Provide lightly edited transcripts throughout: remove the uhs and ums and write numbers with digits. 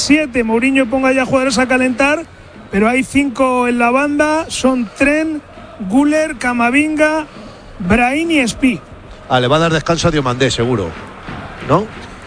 7 Mourinho ponga ya jugadores a calentar, pero hay 5 en la banda, son Trent, Güler, Camavinga, Brahim y Spi. Le va a dar descanso a Diomandé, seguro, ¿no?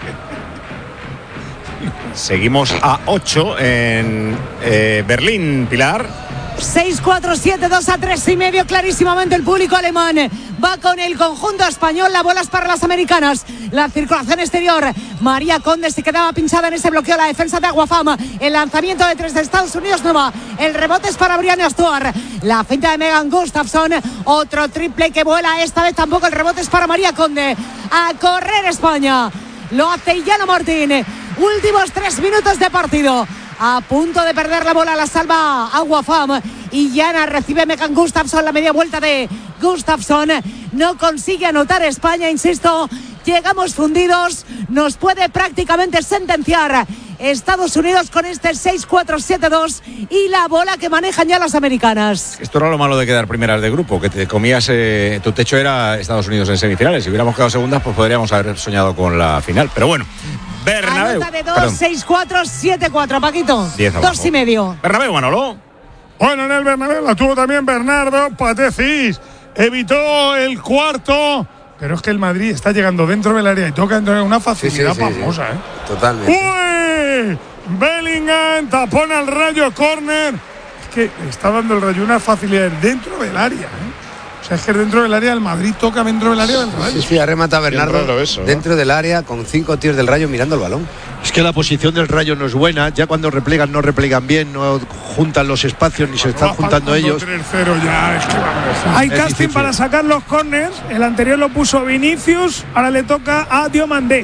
Seguimos a 8 en Berlín, Pilar. 6-4-7, 2-3,5, clarísimamente el público alemán va con el conjunto español. La bola es para las americanas, la circulación exterior. María Conde se quedaba pinchada en ese bloqueo, la defensa de Aguafam. El lanzamiento de 3 de Estados Unidos no va, el rebote es para Brianna Stuart, la finta de Megan Gustafsson, otro triple que vuela, esta vez tampoco, el rebote es para María Conde. A correr España, lo hace Illana Martín. Últimos 3 minutos de partido. A punto de perder la bola, la salva Aguafam. Y Yana recibe Megan Gustafsson, la media vuelta de Gustafsson. No consigue anotar España, insisto. Llegamos fundidos. Nos puede prácticamente sentenciar Estados Unidos con este 6-4-7-2 y la bola que manejan ya las americanas. Esto era lo malo de quedar primeras de grupo, que te comías, tu techo era Estados Unidos en semifinales. Si hubiéramos quedado segundas, pues podríamos haber soñado con la final. Pero bueno, Bernabéu. Anota de 2, 6-4-7-4, Paquito. 2,5. Bernabéu, Manolo. Bueno, en el Bernabéu la tuvo también Bernardo Patecis. Evitó el cuarto. Pero es que el Madrid está llegando dentro del área y toca entrar en una facilidad famosa, ¿eh? Totalmente. ¡Uy! Bellingham, tapón al Rayo, córner. Es que está dando el Rayo una facilidad dentro del área, ¿eh? O sea, es que dentro del área el Madrid toca dentro del área del Rayo. Sí, remata Bernardo eso, ¿no? Dentro del área con 5 tíos del Rayo mirando el balón. Es que la posición del Rayo no es buena. Ya cuando replegan, no replegan bien, no juntan los espacios ni se están juntando ellos. 3-0 ya, es que hay casting para sacar los corners. El anterior lo puso Vinicius, ahora le toca a Diomandé.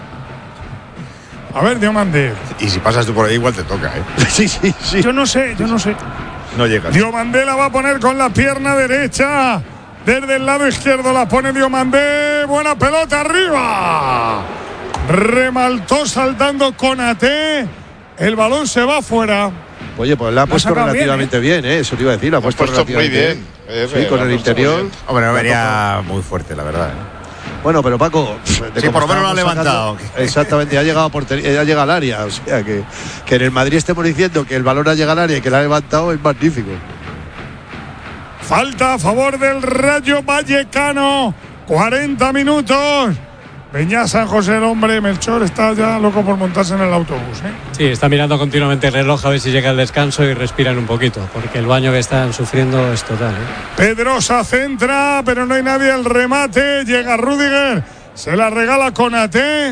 A ver, Diomandé. Y si pasas tú por ahí, igual te toca, ¿eh? Sí. Yo no sé. No llegas. Diomandé la va a poner con la pierna derecha. Desde el lado izquierdo la pone Diomandé. Buena pelota arriba. Remaltó saltando Konaté. El balón se va fuera. Oye, pues la ha puesto relativamente bien, ¿eh? Eso te iba a decir, la ha puesto muy bien. Sí, con el interior. Hombre, no venía muy fuerte, la verdad, ¿eh? Bueno, pero Paco, sí, por lo menos lo ha levantado. Exactamente, ha llegado ya llega al área. O sea, que en el Madrid estemos diciendo que el balón ha llegado al área y que la ha levantado es magnífico. Falta a favor del Rayo Vallecano. 40 minutos. Peña San José, el hombre, Melchor está ya loco por montarse en el autobús, ¿eh? Sí, está mirando continuamente el reloj a ver si llega el descanso y respiran un poquito, porque el baño que están sufriendo es total, ¿eh? Pedrosa centra, pero no hay nadie al remate. Llega Rüdiger, se la regala Konaté.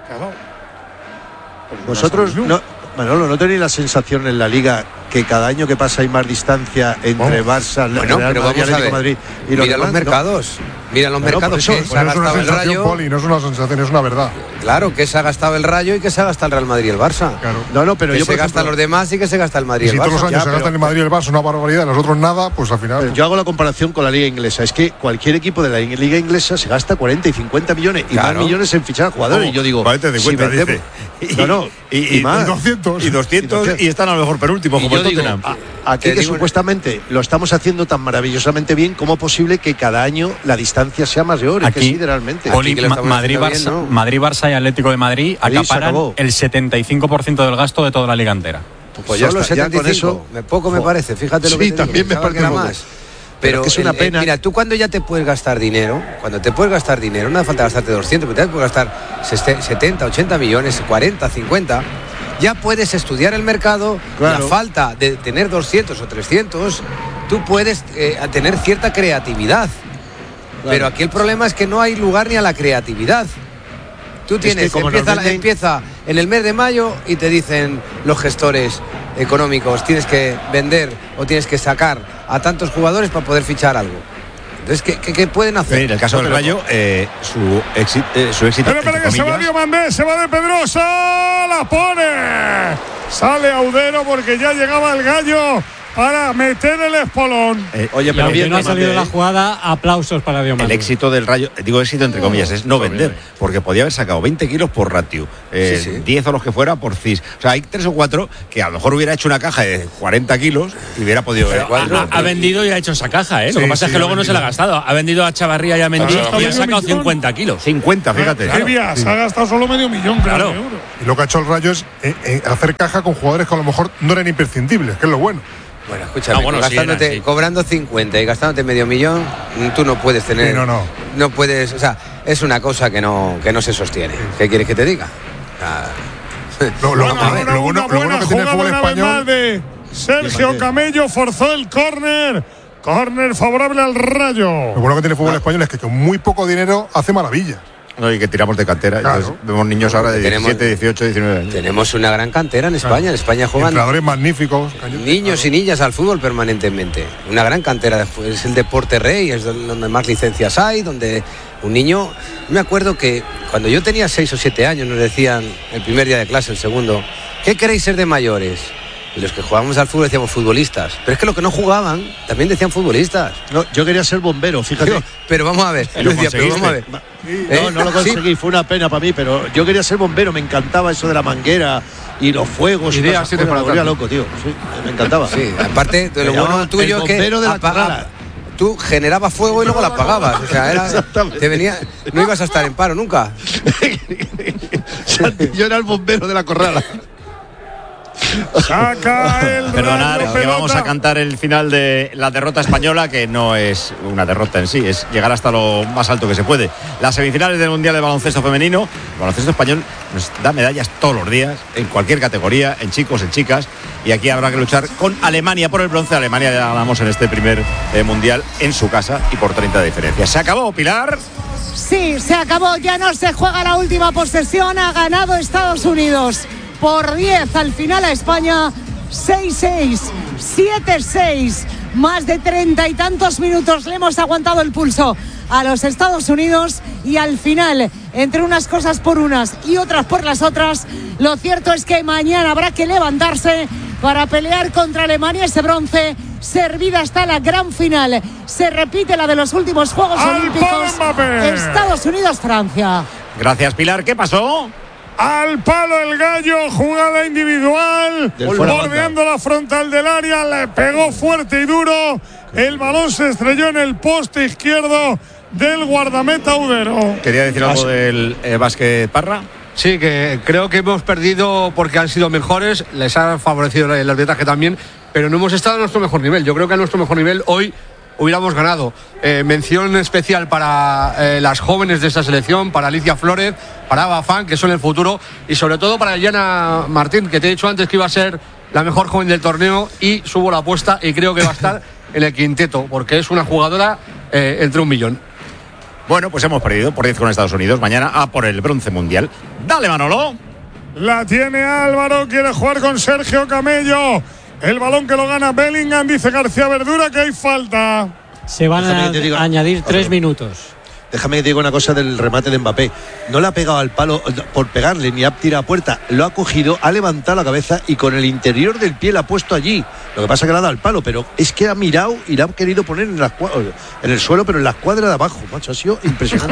Vosotros, Manolo, ¿no tenéis la sensación en la Liga que cada año que pasa hay más distancia entre Barça, Real Madrid, Atlético Madrid y los demás? Mira los mercados. Mira los mercados que se ha gastado el Rayo. Poli, no es una sensación, es una verdad. Claro, que se ha gastado el Rayo y que se ha gastado el Real Madrid y el Barça. Claro. Pero que yo se gastan los demás y que se gasta el Madrid y el Barça. Si todos los años se gastan el Madrid y el Barça una barbaridad, los otros nada, pues al final. Yo hago la comparación con la Liga Inglesa. Es que cualquier equipo de la Liga Inglesa se gasta 40 y 50 millones y más millones en fichar a jugadores. Y yo digo, 40 y 50, dice. Y más. 200. Y 200 y están a lo mejor penúltimos, como el Tottenham. Aquí que supuestamente lo estamos haciendo tan maravillosamente bien, ¿cómo es posible que cada año la distancia sea mayor? Aquí, es que sí, literalmente. Madrid-Barça y Atlético de Madrid acaparan el 75% del gasto de toda la liga entera. Pues solo 75, poco me parece, fíjate lo que te también digo, me parece que más. Pero es una pena. Mira, tú cuando ya te puedes gastar dinero, no hace falta gastarte 200, pero te puedes gastar 70, 80 millones, 40, 50, ya puedes estudiar el mercado, la falta de tener 200 o 300, tú puedes tener cierta creatividad. Pero aquí el problema es que no hay lugar ni a la creatividad. Tú tienes, empieza en el mes de mayo y te dicen los gestores económicos, tienes que vender o tienes que sacar a tantos jugadores para poder fichar algo. Entonces, ¿qué pueden hacer? En el caso del Rayo, su éxito. Pero que se va Diomandé, se va de Pedrosa, la pone. Sale Audero porque ya llegaba el gallo para meter el espolón. Oye, pero bien, no ha salido la jugada, aplausos para Diomande. El éxito del Rayo, digo éxito entre comillas, es no vender, porque podía haber sacado 20 kilos por ratio, 10 o los que fuera por CIS. O sea, hay 3 o 4 que a lo mejor hubiera hecho una caja de 40 kilos y hubiera podido ver. Ha vendido y ha hecho esa caja, ¿eh? Lo que pasa es que luego no se la ha gastado. Ha vendido a Chavarría y a Mendy y ha sacado 50 kilos. 50, fíjate. Se ha gastado solo medio millón, claro. Y lo que ha hecho el Rayo es hacer caja con jugadores que a lo mejor no eran imprescindibles, que es lo bueno. Bueno, escúchame, cobrando 50 y gastándote medio millón, tú no puedes tener. Sí, no puedes, o sea, es una cosa que no se sostiene. ¿Qué quieres que te diga? Lo bueno que tiene el fútbol español. De Sergio Camello forzó el córner. Córner favorable al Rayo. Lo bueno que tiene el fútbol español es que con muy poco dinero hace maravillas. No, y que tiramos de cantera. Claro. Vemos niños ahora de 17, 18, 19 años. Tenemos una gran cantera en España. En España juegan entrenadores magníficos. Niños y niñas al fútbol permanentemente. Una gran cantera. Es el deporte rey, es donde más licencias hay, donde un niño... Me acuerdo que cuando yo tenía 6 o 7 años nos decían, el primer día de clase, el segundo, ¿qué queréis ser de mayores? Y los que jugábamos al fútbol decíamos futbolistas. Pero es que los que no jugaban también decían futbolistas. No, yo quería ser bombero, fíjate. Pero vamos a ver. No lo conseguí, fue una pena para mí, pero yo quería ser bombero, me encantaba eso de la manguera y los fuegos. Me volvía loco, tío. Sí, me encantaba. Sí, aparte, lo bueno tuyo que tú generabas fuego y luego la apagabas. O sea, no ibas a estar en paro nunca. Yo era el bombero de la corrala. Saca el Perdonad, que vamos a cantar el final de la derrota española, que no es una derrota en sí, es llegar hasta lo más alto que se puede. Las semifinales del Mundial de Baloncesto Femenino. El baloncesto español nos da medallas todos los días, en cualquier categoría, en chicos, en chicas. Y aquí habrá que luchar con Alemania por el bronce. Alemania ya ganamos en este primer Mundial en su casa y por 30 de diferencia. ¿Se acabó, Pilar? Sí, se acabó. Ya no se juega la última posesión. Ha ganado Estados Unidos por 10 al final a España, 6-6, 7-6, más de 30 y tantos minutos le hemos aguantado el pulso a los Estados Unidos y al final, entre unas cosas por unas y otras por las otras, lo cierto es que mañana habrá que levantarse para pelear contra Alemania ese bronce. Servida está la gran final, se repite la de los últimos Juegos Olímpicos, Estados Unidos-Francia. Gracias, Pilar. ¿Qué pasó? Al palo el Gallo, jugada individual, bordeando la frontal del área, le pegó fuerte y duro, el balón se estrelló en el poste izquierdo del guardameta Udero. ¿Quería decir algo del básquet Parra? Sí, que creo que hemos perdido porque han sido mejores, les ha favorecido el arbitraje también, pero no hemos estado a nuestro mejor nivel. Yo creo que a nuestro mejor nivel hoy hubiéramos ganado. Mención especial para las jóvenes de esta selección, para Alicia Flores, para Ava Fan, que son el futuro, y sobre todo para Eliana Martín, que te he dicho antes que iba a ser la mejor joven del torneo, y subo la apuesta y creo que va a estar en el quinteto, porque es una jugadora entre 1 millón. Bueno, pues hemos perdido por 10 con Estados Unidos. Mañana a por el bronce mundial. Dale, Manolo. La tiene Álvaro, quiere jugar con Sergio Camello. El balón que lo gana Bellingham, dice García Verdura que hay falta. Se van a añadir 3 minutos. Déjame que te diga una cosa del remate de Mbappé. No le ha pegado al palo por pegarle, ni ha tirado a puerta. Lo ha cogido, ha levantado la cabeza y con el interior del pie la ha puesto allí. Lo que pasa es que le ha dado al palo, pero es que ha mirado y la ha querido poner en el suelo, pero en la escuadra de abajo, macho. Ha sido impresionante.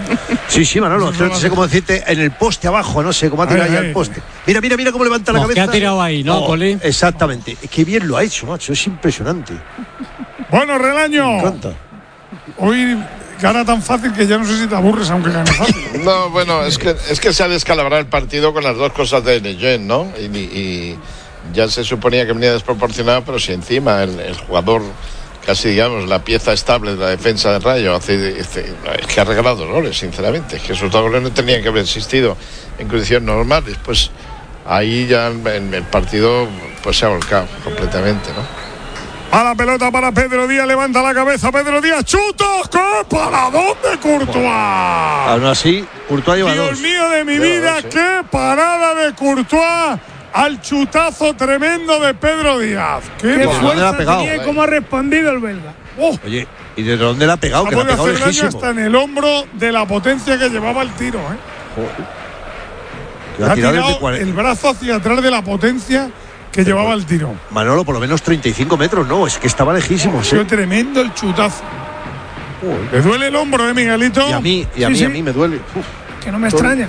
Sí, Manolo. No sé cómo decirte, en el poste abajo, no sé cómo ha tirado ya el poste. Mira cómo levanta la cabeza. ¿Qué ha tirado ahí, no, Poli? Exactamente. Qué bien lo ha hecho, macho. Es impresionante. Bueno, Relaño. Me encanta. Hoy gana tan fácil que ya no sé si te aburres aunque gane fácil. No, bueno, es que se ha descalabrado el partido con las dos cosas de Lejeune, ¿no? Y ya se suponía que venía desproporcionado, pero si encima el jugador, casi digamos, la pieza estable de la defensa del Rayo, es que ha regalado goles, sinceramente. Es que esos 2 goles no tenían que haber existido en condiciones normales. Pues ahí ya el partido pues se ha volcado completamente, ¿no? A la pelota para Pedro Díaz, levanta la cabeza Pedro Díaz, chuta, ¡qué paradón de Courtois! Aún así, Courtois lleva Dios 2. Mío de mi vida, sí. Qué parada de Courtois al chutazo tremendo de Pedro Díaz. Qué fuerza tenía y cómo ha respondido el belga. Oye, ¿y de dónde le ha pegado? Ha podido hacer daño hasta en el hombro de la potencia que llevaba el tiro, ¿eh? Ha tirado el brazo hacia atrás de la potencia que llevaba el tiro. Manolo, por lo menos 35 metros, no, es que estaba lejísimo. Fue tremendo el chutazo. ¿Le duele el hombro, Miguelito? Y a mí me duele. Que no me extraña.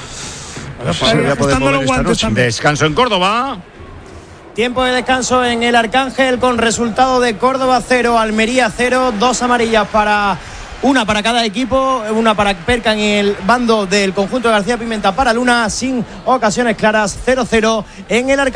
Descanso en Córdoba. Tiempo de descanso en el Arcángel con resultado de Córdoba 0, Almería 0, 2 amarillas una para cada equipo, una para Perca en el bando del conjunto de García Pimenta, para Luna, sin ocasiones claras, 0-0 en el Arcángel.